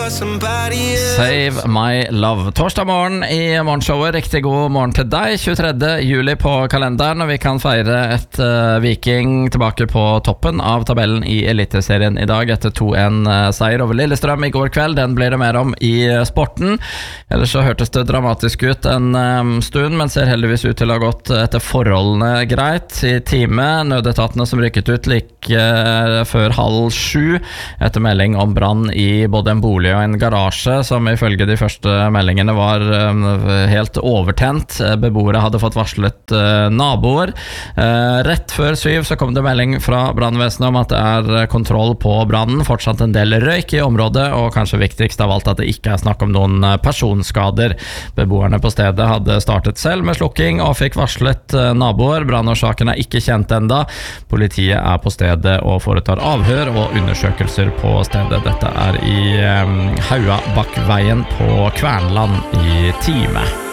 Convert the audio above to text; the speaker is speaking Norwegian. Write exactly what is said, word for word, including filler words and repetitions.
Save My Love. Torsdag morgen i morgenshowet. Riktig god morgen til deg. tjuetredje juli på kalenderen, og vi kan feire et uh, Viking tilbake på toppen av tabellen i Eliteserien i dag etter to en uh, seier over Lillestrøm i går kveld. Den blir det mer om i uh, sporten. Ellers så hørtes det dramatisk ut en um, stund, men ser heldigvis ut til å ha gått etter forholdene greit. I time, nødetatene som rykket ut like uh, før halv sju etter melding om brann i både en bolig og en garasje, som ifølge de første meldingene var uh, helt overtent. Beboere hadde fått varslet uh, naboer. Uh, rett før syv så kom det melding fra brannvesenet om at det er kontroll på brannen. Fortsatt en del røyk i området, og kanskje viktigst av alt at det ikke er snakk om noen personskader. Beboerne på stedet hadde startet selv med slukking og fikk varslet uh, naboer. Brannårsaken er ikke kjent enda. Politiet er på stedet og foretar avhør og undersøkelser på stedet. Dette er i um, Hauabakkveien på Kvernland i Time.